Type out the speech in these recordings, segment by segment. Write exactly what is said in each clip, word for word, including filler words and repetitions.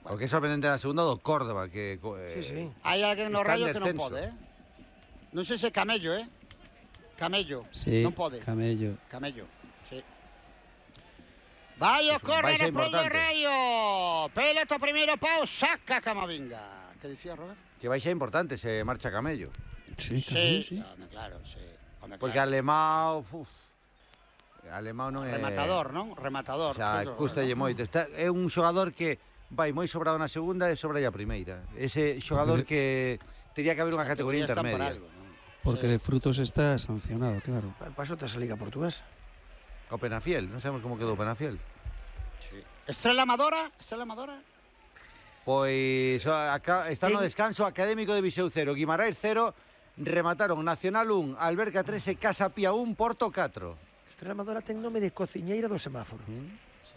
O que é sorprendente na segunda do Córdoba, que... Eh, sí, sí. Hai alguén no Rayo que non pode, eh? Non sei se Camello, eh? Camello, sí, non pode. Camello. Camello, sí. Vai o córner a prol do Rayo. Pelota primeiro pau, saca Camavinga. Que dicía, Robert? Que vai ser importante se marcha Camello. Sí, Sí, sí. home, claro, sí. Home, Porque claro. Alemão, uf, Alemão non é... Rematador, non? Rematador. O sea, custalle moito. Está, é un xogador que vai moi sobrado na segunda e sobra a primeira. Ese xogador que teria que haber unha categoría intermedia. Algo, ¿no? Porque sí. de frutos está sancionado, claro. Paso te esa liga portuguesa. O Penafiel, non sabemos como quedou o Penafiel. Sí. Estrela Amadora, Estrela Amadora. Pois acá, está no descanso Académico de Viseu cero, Guimaraes cero, remataron Nacional un, Alberca tres e Casa Pía un, Porto catro. Estrela Amadora ten nome de cociñeira do semáforo. Sí.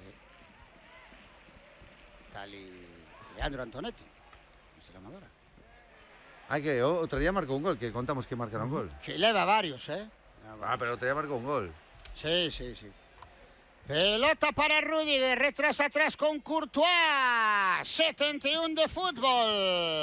Cali Leandro Antonetti, Estrela Amadora. Hai que, outro día marcou un gol, que contamos que marcaron gol. Sí, leva varios, eh. Ah, pero outro día marcou un gol. Sí, sí, sí. Pelota para Rüdiger, retrasa atrás con Courtois. setenta y uno de fútbol.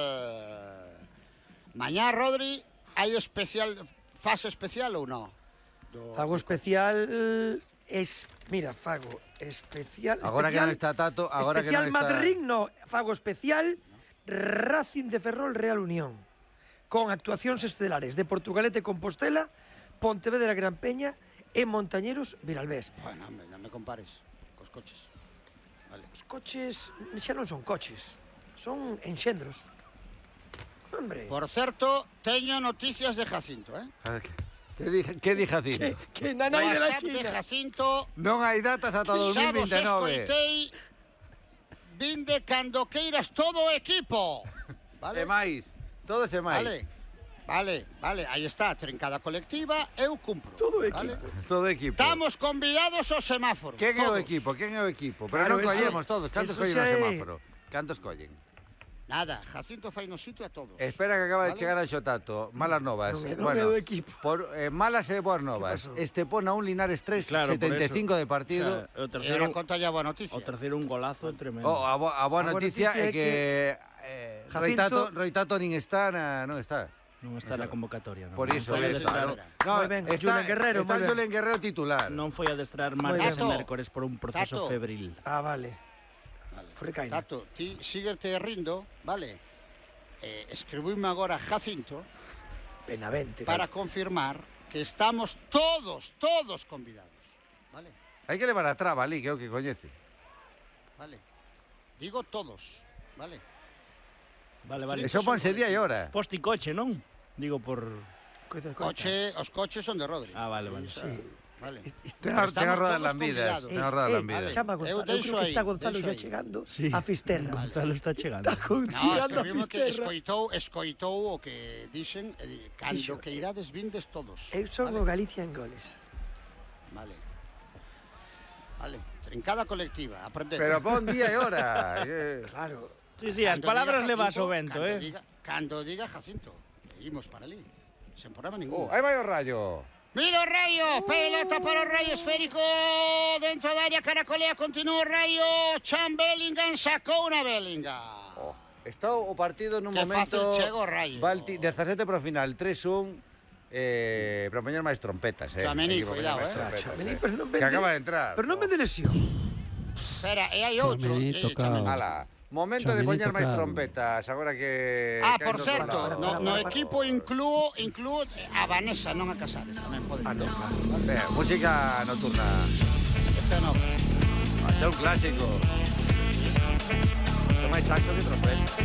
Mañá, Rodri, hai especial, fase especial ou non? Do... Fago especial... Es, mira, fago especial... Agora que non está Tato, agora que non especial está... Madrid, no. Fago especial Racing de Ferrol Real Unión. Con actuacións estelares de Portugalete Compostela, Pontevedra Gran Peña e Montañeros Viralbés. Bueno, hombre, non me compares cos coches. Vale. Os coches xa non son coches, son enxendros. Hombre. Por certo, teño noticias de Jacinto, eh? Que di, que di Jacinto? Que, que nanai de la WhatsApp de China. Jacinto. Non hai datas ata dos mil Xa vos veintenove. escoitei. Vinde cando queiras todo o equipo. Vale? E máis, todos e máis. Vale. Vale, vale, aí está, trincada colectiva, eu cumpro. Todo o vale? equipo. Todo o equipo. Estamos convidados ao semáforo. Quen é o todos. equipo? Quen é o equipo? Pero Claro, non eso- collemos todos. Cantos eso collen xa no é- semáforo? Cantos collen? Nada, Jacinto fai no sitio a todos. Espera que acaba de Vale. chegar a Xotato. Malas novas. Non é- non bueno, é do equipo. Por, eh, malas e boas novas. pasou? Estepona un, Linares tres, Claro, por setenta e cinco de eso. partido. O sea, o E terceiro, ahora conta ya boa noticia. o terceiro un golazo tremendo. Oh, a, bo, a boa A boa noticia, noticia é é que, eh, Roy Jacinto- Tato, Roy Tato nin está na, non está. Non está na convocatoria. Non. Por Non iso, foi a eso, adestrar- claro. No, Moi ben, está, Julen Guerrero, está moi ben. Julen Guerrero titular. Non foi a adestrar martes e Tato. mércores por un proceso Tato. febril. Ah, vale. Vale. Frecaina. Tato, ti síguete rindo, vale? Eh, escribime agora Jacinto Benavente. para confirmar que estamos todos, todos convidados. Vale? Hai que levar a traba ali, que é o que coñece. Vale. Digo todos, vale? Vale, vale. Eso ponse día e hora. Posti coche, non? Digo por... Coitas, coitas. Coche, os coches son de Rodri. Ah, vale, vale. Esa- Sí. Vale. Ten a, ten a Estamos rodas todos lambidas. convidados. Ten a rodas Eh, eh, lambidas. Chama Eu Gonzalo, eu deixo creo que está aí, Gonzalo deixo xa aí. chegando Sí. a Fisterra. Gonzalo está chegando. Está con- No, chegando a escribimos que Fisterra. escoitou, escoitou o que dixen, e di, cando Dixo, que irades vindes todos. Eu son vale? o Galicia en goles. Vale. Vale, trincada colectiva, aprended. Pero pon día e hora. eh. Claro. Sí, sí, as Cando palabras diga levas Jacinto, o vento, cando eh. Diga, cando diga Jacinto, imos para ali. Sen problema Oh, ningún. aí vai o Rayo. Mira o Rayo, pelota para o Rayo esférico dentro da área, caracolea, continúa o Rayo, Chan Bellingham sacou unha Bellingham. Oh, está o partido nun Que momento... fácil chega o Rayo. Balti, dezasete para o final, tres un. Eh, para poñer máis trompetas, eh. Tchouaméni, Hai que poñer cuidado, máis eh. trompetas, Tchouaméni, eh. pero non Que vende- acaba de entrar. Pero non me de lesión. Espera, e hai outro. Tchouaméni eh, tocao. Tchouaméni. Ala, momento de Tchouaméni poñer máis tocado. trompetas, agora que... Ah, que hai por do outro certo, lado. no, no para, para. equipo incluo, incluo a Vanessa, non a Casares, tamén pode Ah, ser. non, Ben, música nocturna. Este non. Este é un clásico. Moito máis saxo que trompeta.